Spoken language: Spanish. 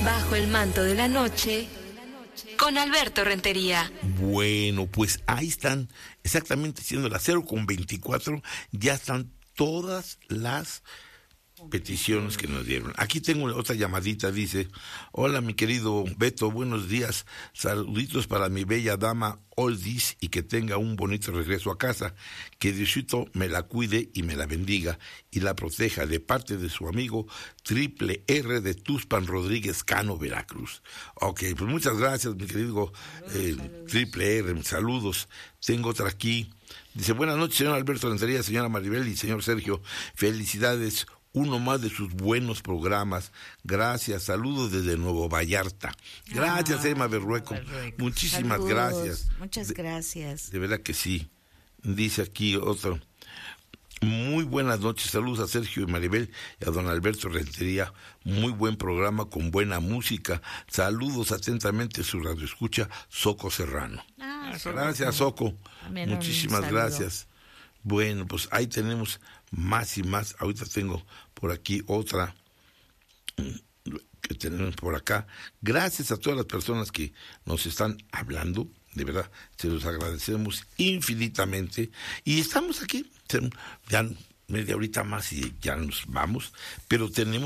Bajo el manto de la noche, con Alberto Rentería. Bueno, pues ahí están, exactamente siendo las 0:24, ya están todas las peticiones que nos dieron. Aquí tengo otra llamadita, dice: hola mi querido Beto, buenos días, saluditos para mi bella dama Oldis y que tenga un bonito regreso a casa, que Diosito me la cuide y me la bendiga y la proteja de parte de su amigo Triple R de Tuspan Rodríguez Cano, Veracruz. Ok, pues muchas gracias mi querido Triple R, saludos. Tengo otra aquí, dice: buenas noches señor Alberto Rentería, señora Maribel y señor Sergio, felicidades, uno más de sus buenos programas. Gracias, saludos desde Nuevo Vallarta. Gracias, Emma Berrueco. Muchísimas Saludos, gracias. Muchas gracias. De verdad que sí. Dice aquí otro: muy buenas noches, saludos a Sergio y Maribel y a don Alberto Rentería. Muy buen programa con buena música. Saludos atentamente, su radioescucha Soco Serrano. Gracias, Soco. Muchísimas gracias. Bueno, pues ahí tenemos más y más. Ahorita tengo por aquí otra que tenemos por acá. Gracias a todas las personas que nos están hablando. De verdad, se los agradecemos infinitamente. Y estamos aquí, ya media horita más y ya nos vamos, pero tenemos